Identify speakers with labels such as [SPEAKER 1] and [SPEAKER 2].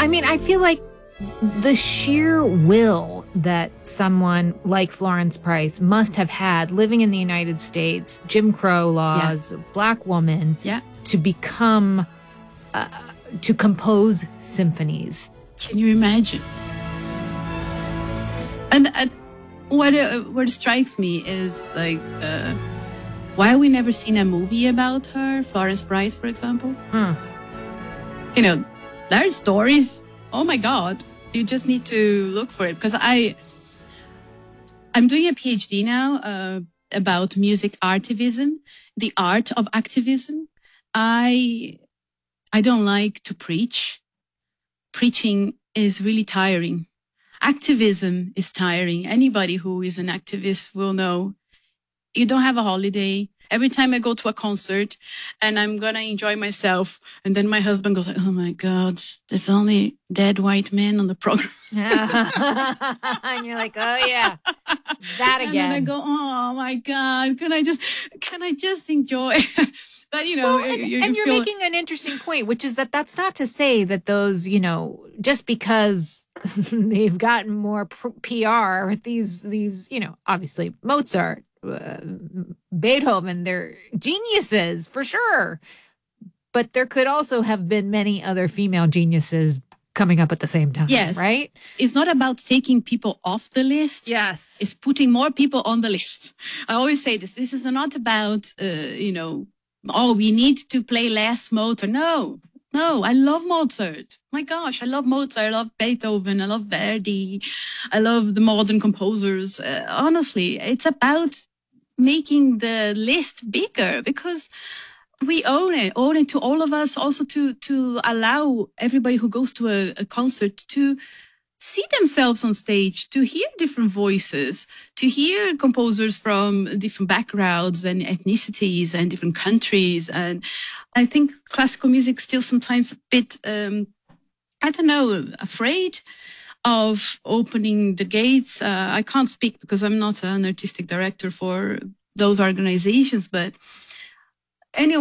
[SPEAKER 1] I mean, I feel like the sheer will that someone like Florence Price must have had living in the United States, Jim Crow laws, Black woman, to become, to compose symphonies.
[SPEAKER 2] Can you imagine? And what strikes me is like, why have we never seen a movie about her? Florence Price, for example. You know, there are stories. Oh my God. You just need to look for it. Because I'm doing a PhD now about music artivism, the art of activism. I don't like to preach. Preaching is really tiring. Activism is tiring. Anybody who is an activist will know you don't have a holiday. Every time I go to a concert and I'm going to enjoy myself, and then my husband goes, oh my God, there's only dead white men on the program.
[SPEAKER 1] And you're like, oh yeah, that again.
[SPEAKER 2] And then I go, oh my God, can I just enjoy? But, you know,
[SPEAKER 1] well, you're making an interesting point, which is that that's not to say that those, you know, just because they've gotten more PR with these, you know, obviously Mozart, Beethoven, they're geniuses for sure. But there could also have been many other female geniuses coming up at the same time, right?
[SPEAKER 2] It's not about taking people off the list.
[SPEAKER 1] Yes.
[SPEAKER 2] It's putting more people on the list. I always say this. This is not about, you know, oh, we need to play less Mozart. No, I love Mozart. My gosh, I love Mozart. I love Beethoven. I love Verdi. I love the modern composers. Honestly, it's about making the list bigger because we own it to all of us, also to allow everybody who goes to a concert to see themselves on stage, to hear different voices, to hear composers from different backgrounds and ethnicities and different countries. And I think classical music still sometimes a bit, afraid of opening the gates. I can't speak because I'm not an artistic director for those organizations, but anyway.